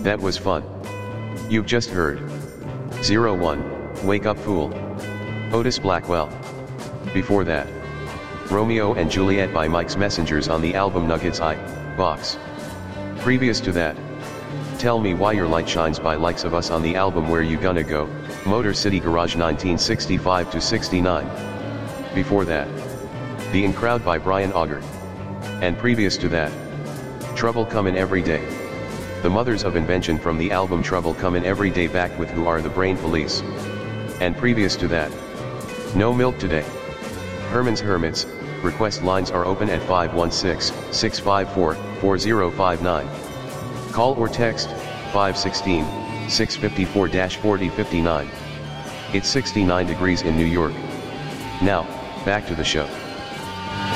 That was fun. You've just heard 01, Wake Up Fool, Otis Blackwell. Before that, Romeo and Juliet by Mike's Messengers on the album Nuggets I, Box. Previous to that, Tell Me Why Your Light Shines by Likes of Us on the album Where You Gonna Go, Motor City Garage 1965-69. Before that, The In Crowd by Brian Auger. And previous to that, Trouble Comin' Every Day. The Mothers of Invention from the album Trouble Comin' Every Day back with Who Are the Brain Police. And previous to that, No Milk Today. Herman's Hermits, request lines are open at 516-654-4059. Call or text, 516-654-4059. It's 69 degrees in New York. Now, back to the show.